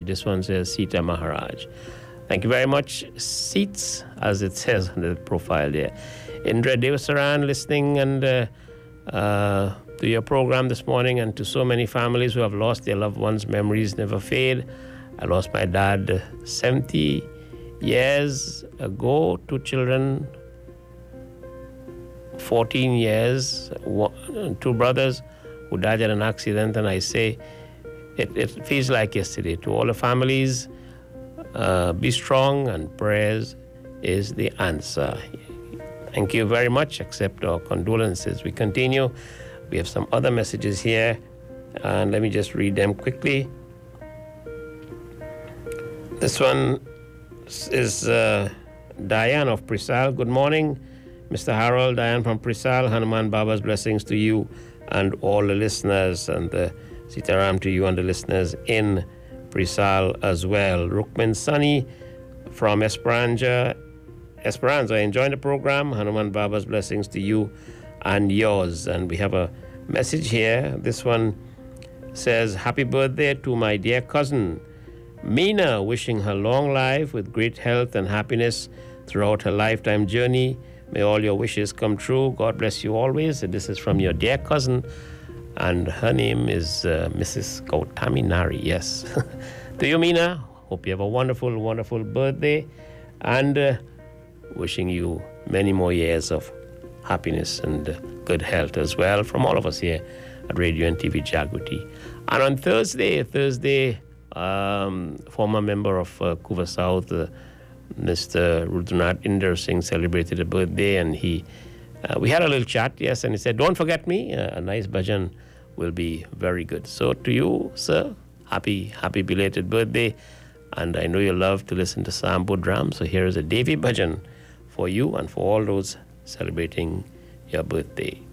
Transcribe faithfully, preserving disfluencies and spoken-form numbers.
This one says Sita Maharaj. Thank you very much. Seats, as it says on the profile there. Indra Devasaran listening and uh, uh, to your program this morning, and to so many families who have lost their loved ones. Memories never fade. I lost my dad seventy years ago. Two children, fourteen years, one, two brothers who died in an accident. And I say, it, it feels like yesterday. To all the families, uh, be strong, and prayers is the answer. Thank you very much. Accept our condolences. We continue. We have some other messages here, and let me just read them quickly. This one is uh, Diane of Prisal. Good morning, Mister Harold. Diane from Prisal. Hanuman Baba's blessings to you and all the listeners, and uh, Sitaram to you and the listeners in Prisal as well. Rukman Sani from Esperanza. Esperanza, enjoying the program. Hanuman Baba's blessings to you and yours. And we have a message here. This one says, happy birthday to my dear cousin, Meena, wishing her long life with great health and happiness throughout her lifetime journey. May all your wishes come true. God bless you always. And this is from your dear cousin, and her name is uh, Missus Gautami Nari. Yes. To you, Meena, hope you have a wonderful, wonderful birthday, and uh, wishing you many more years of happiness and uh, good health as well from all of us here at Radio and T V Jagriti. And on Thursday, Thursday, um, former member of uh, Kuva South, uh, Mister Rudranath Inder Singh, celebrated a birthday, and he, uh, we had a little chat, yes, and he said, don't forget me, uh, a nice bhajan will be very good. So to you, sir, happy, happy belated birthday, and I know you love to listen to Sam Budram, so here is a Devi bhajan for you and for all those celebrating your birthday.